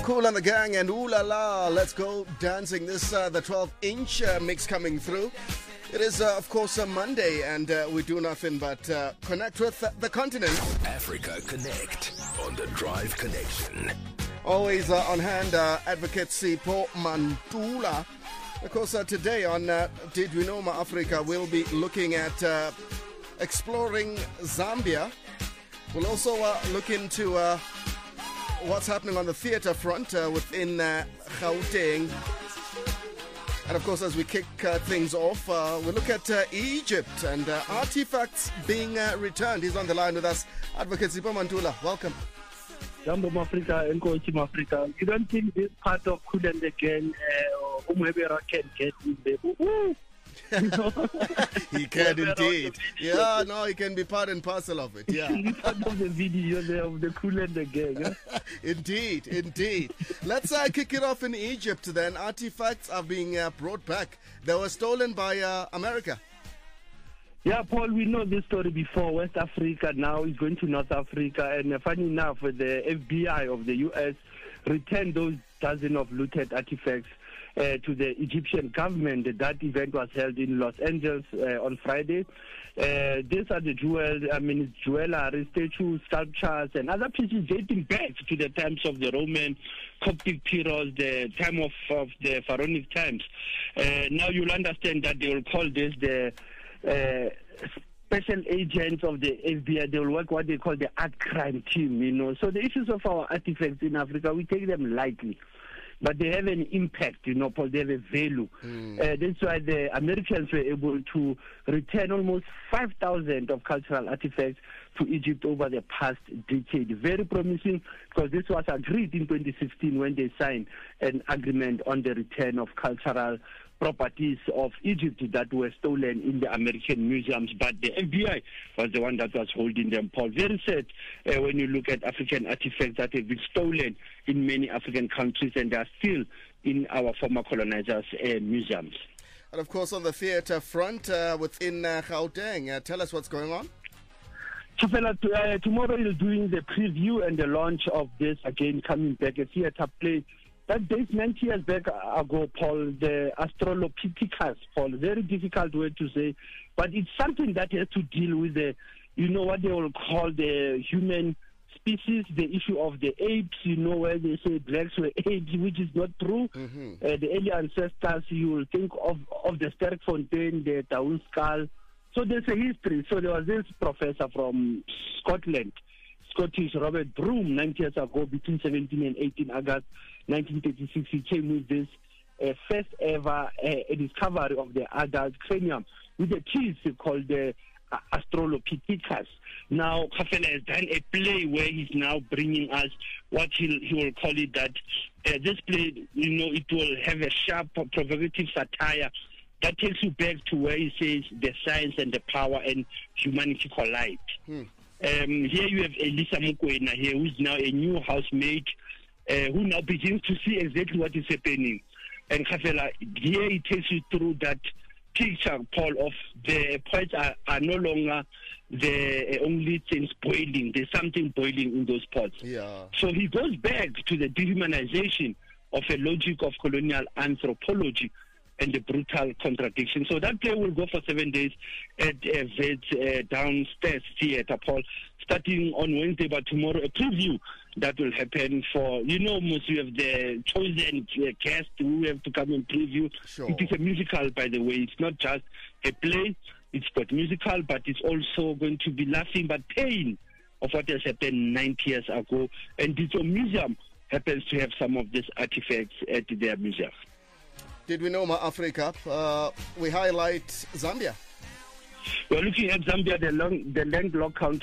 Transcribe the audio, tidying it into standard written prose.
Cool and the gang and ooh la la, let's go dancing. This the 12-inch mix coming through. It is of course a Monday and we do nothing but connect with the continent. Africa Connect on the Drive Connection. Always on hand, Advocate Sipho Mantula. Of course, today on Did We Know Ma Africa, we'll be looking at exploring Zambia. We'll also look into what's happening on the theatre front within Gauteng. And of course, as we kick things off, we'll look at Egypt and artifacts being returned. He's on the line with us. Advocate Sipho Mantula, welcome. Jambo Africa and Coaching Africa. You don't think this part of Cool and the Gang, whomever can get in there? He can indeed. Yeah, no, he can be part and parcel of it. Yeah. Part of the video there of the Cool and the Gang. Indeed. Let's kick it off in Egypt then. Artifacts are being brought back. They were stolen by America. Yeah, Paul, we know this story before. West Africa now is going to North Africa. And funny enough, the FBI of the U.S. returned those dozen of looted artifacts to the Egyptian government. That event was held in Los Angeles on Friday. These are the jewelry, statues, sculptures, and other pieces dating back to the times of the Roman Coptic period, the time of the Pharaonic times. Now you'll understand that they will call this the special agents of the FBI. They will work what they call the art crime team, So the issues of our artifacts in Africa, we take them lightly. But they have an impact, Paul, they have a value. That's why the Americans were able to return almost 5,000 of cultural artifacts to Egypt over the past decade. Very promising, because this was agreed in 2016 when they signed an agreement on the return of cultural properties of Egypt that were stolen in the American museums, but the FBI was the one that was holding them, Paul. Very sad when you look at African artifacts that have been stolen in many African countries and they are still in our former colonizers' museums. And of course, on the theatre front within Gauteng, tell us what's going on. Tomorrow you're doing the preview and the launch of this, again, coming back, a theatre play. That dates 90 years back ago, Paul, the Australopithecus, Paul, very difficult word to say, but it's something that has to deal with the, what they will call the human species, the issue of the apes, where they say blacks were apes, which is not true. The early ancestors, you will think of the Sterkfontein, the Taun skull. So there's a history. So there was this professor from Scotland, Scottish Robert Broom, 90 years ago, between 17 and 18 August 1936, he came with this first ever discovery of the adult cranium with a piece called the Australopithecus. Now, Kafela has done a play where he's now bringing us what he will call it that this play, it will have a sharp, provocative satire that takes you back to where he says the science and the power and humanity collide. Here you have Elisa Mokoena here, who is now a new housemaid, who now begins to see exactly what is happening. And Kafela, here it takes you through that picture, Paul, of the poets are no longer the only things boiling. There's something boiling in those pots. Yeah. So he goes back to the dehumanization of a logic of colonial anthropology and the brutal contradiction. So that play will go for 7 days at downstairs theatre, Paul, starting on Wednesday, but tomorrow a preview that will happen for, most you have the chosen guest who have to come and preview. Sure. It is a musical, by the way. It's not just a play. It's got musical, but it's also going to be laughing, but pain of what has happened 90 years ago. And this museum happens to have some of these artifacts at their museum. Did we know Ma Africa? We highlight Zambia. We're looking at Zambia, the landlocked country